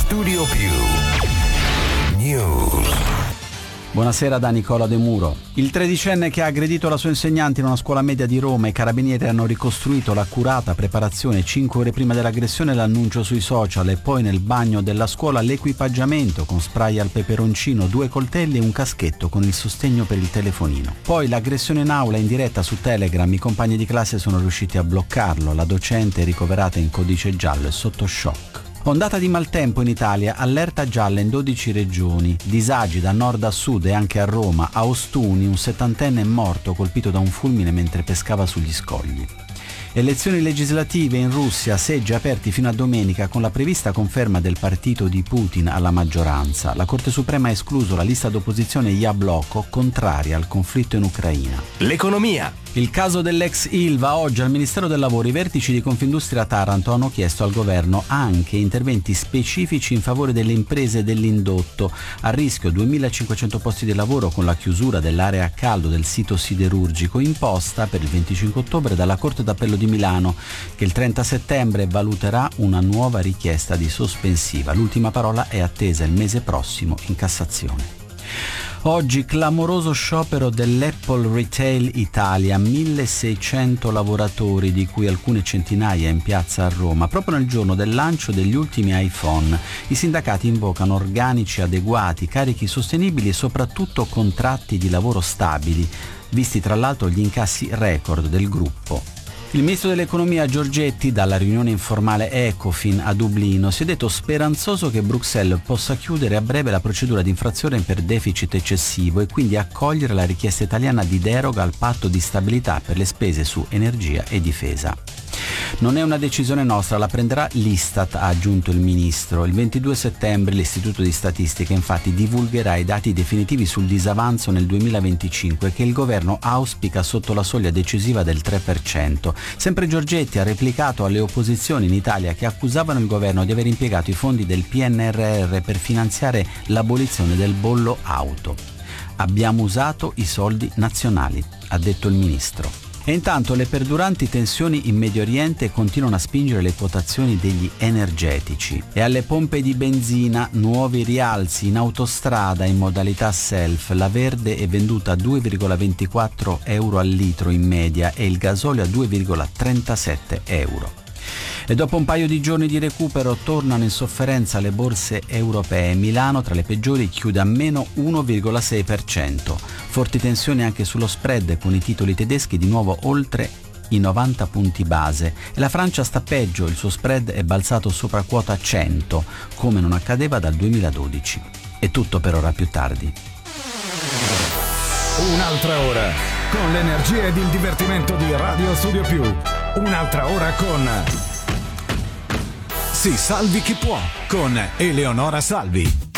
Studio Più News. Buonasera da Nicola De Muro. Il tredicenne che ha aggredito la sua insegnante in una scuola media di Roma, i carabinieri hanno ricostruito l'accurata preparazione 5 ore prima dell'aggressione, l'annuncio sui social e poi nel bagno della scuola l'equipaggiamento con spray al peperoncino, 2 coltelli e un caschetto con il sostegno per il telefonino. Poi l'aggressione in aula in diretta su Telegram, i compagni di classe sono riusciti a bloccarlo, la docente è ricoverata in codice giallo e sotto shock. Ondata di maltempo in Italia, allerta gialla in 12 regioni, disagi da nord a sud e anche a Roma. A Ostuni un 70enne è morto colpito da un fulmine mentre pescava sugli scogli. Elezioni legislative in Russia, seggi aperti fino a domenica con la prevista conferma del partito di Putin alla maggioranza. La Corte Suprema ha escluso la lista d'opposizione Yabloko, contraria al conflitto in Ucraina. L'economia. Il caso dell'ex Ilva. Oggi al Ministero del Lavoro i vertici di Confindustria Taranto hanno chiesto al governo anche interventi specifici in favore delle imprese dell'indotto. A rischio 2.500 posti di lavoro con la chiusura dell'area a caldo del sito siderurgico, imposta per il 25 ottobre dalla Corte d'Appello di Milano, che il 30 settembre valuterà una nuova richiesta di sospensiva. L'ultima parola è attesa il mese prossimo in Cassazione. Oggi clamoroso sciopero dell'Apple Retail Italia, 1.600 lavoratori, di cui alcune centinaia in piazza a Roma, proprio nel giorno del lancio degli ultimi iPhone. I sindacati invocano organici adeguati, carichi sostenibili e soprattutto contratti di lavoro stabili, visti tra l'altro gli incassi record del gruppo. Il ministro dell'economia Giorgetti, dalla riunione informale Ecofin a Dublino, si è detto speranzoso che Bruxelles possa chiudere a breve la procedura di infrazione per deficit eccessivo e quindi accogliere la richiesta italiana di deroga al patto di stabilità per le spese su energia e difesa. Non è una decisione nostra, la prenderà l'Istat, ha aggiunto il ministro. Il 22 settembre l'Istituto di Statistica infatti divulgherà i dati definitivi sul disavanzo nel 2025 che il governo auspica sotto la soglia decisiva del 3%. Sempre Giorgetti ha replicato alle opposizioni in Italia che accusavano il governo di aver impiegato i fondi del PNRR per finanziare l'abolizione del bollo auto. Abbiamo usato i soldi nazionali, ha detto il ministro. E intanto le perduranti tensioni in Medio Oriente continuano a spingere le quotazioni degli energetici. E alle pompe di benzina nuovi rialzi. In autostrada in modalità self la verde è venduta a 2,24 euro al litro in media e il gasolio a 2,37 euro. E dopo un paio di giorni di recupero tornano in sofferenza le borse europee. Milano tra le peggiori chiude a meno 1,6%. Forti tensioni anche sullo spread con i titoli tedeschi di nuovo oltre i 90 punti base. E la Francia sta peggio, il suo spread è balzato sopra quota 100, come non accadeva dal 2012. È tutto per ora, più tardi. Un'altra ora con l'energia ed il divertimento di Radio Studio Più. Un'altra ora con Si salvi chi può con Eleonora Salvi.